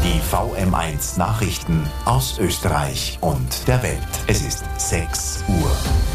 Die VM1 Nachrichten aus Österreich und der Welt. Es ist 6 Uhr.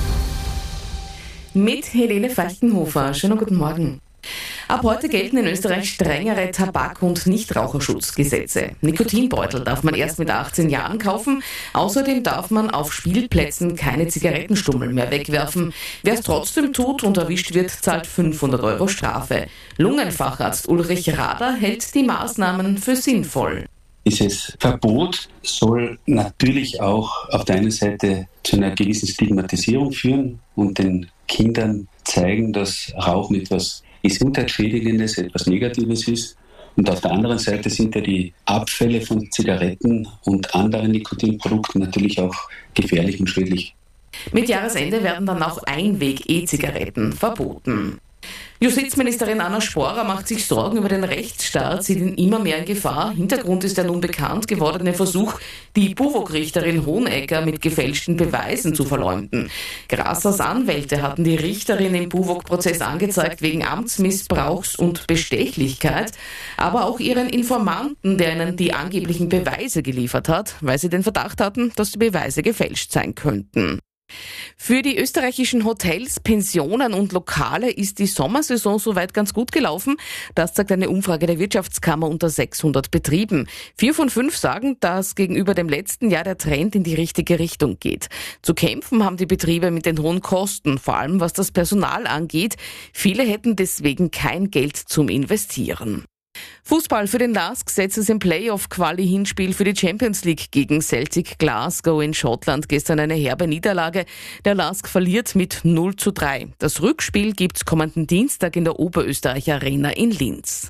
Mit Helene Falkenhofer. Schönen guten Morgen. Ab heute gelten in Österreich strengere Tabak- und Nichtraucherschutzgesetze. Nikotinbeutel darf man erst mit 18 Jahren kaufen. Außerdem darf man auf Spielplätzen keine Zigarettenstummel mehr wegwerfen. Wer es trotzdem tut und erwischt wird, zahlt 500 € Strafe. Lungenfacharzt Ulrich Rader hält die Maßnahmen für sinnvoll. Dieses Verbot soll natürlich auch auf der einen Seite zu einer gewissen Stigmatisierung führen und den Kindern zeigen, dass Rauchen etwas Gesundheitsschädigendes, etwas Negatives ist. Und auf der anderen Seite sind ja die Abfälle von Zigaretten und anderen Nikotinprodukten natürlich auch gefährlich und schädlich. Mit Jahresende werden dann auch Einweg-E-Zigaretten verboten. Justizministerin Anna Sporer macht sich Sorgen über den Rechtsstaat, sieht ihn immer mehr in Gefahr. Hintergrund ist der nun bekannt gewordene Versuch, die BUWOG-Richterin Hohenegger mit gefälschten Beweisen zu verleumden. Grassers Anwälte hatten die Richterin im BUWOG-Prozess angezeigt wegen Amtsmissbrauchs und Bestechlichkeit, aber auch ihren Informanten, der ihnen die angeblichen Beweise geliefert hat, weil sie den Verdacht hatten, dass die Beweise gefälscht sein könnten. Für die österreichischen Hotels, Pensionen und Lokale ist die Sommersaison soweit ganz gut gelaufen. Das zeigt eine Umfrage der Wirtschaftskammer unter 600 Betrieben. 4 von 5 sagen, dass gegenüber dem letzten Jahr der Trend in die richtige Richtung geht. Zu kämpfen haben die Betriebe mit den hohen Kosten, vor allem was das Personal angeht. Viele hätten deswegen kein Geld zum Investieren. Fußball: Für den LASK setzt es im Playoff-Quali-Hinspiel für die Champions League gegen Celtic Glasgow in Schottland gestern eine herbe Niederlage. Der LASK verliert mit 0:3. Das Rückspiel gibt's kommenden Dienstag in der Oberösterreich Arena in Linz.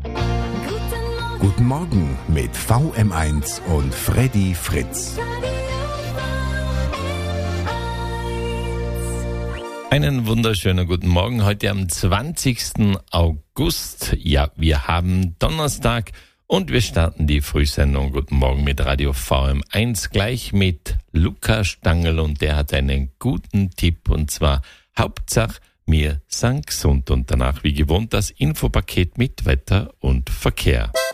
Guten Morgen mit VM1 und Freddy Fritz. Einen wunderschönen guten Morgen, heute am 20. August. Ja, wir haben Donnerstag und wir starten die Frühsendung Guten Morgen mit Radio VM1 gleich mit Luca Stangl und der hat einen guten Tipp und zwar Hauptsache wir sind gesund und danach wie gewohnt das Infopaket mit Wetter und Verkehr.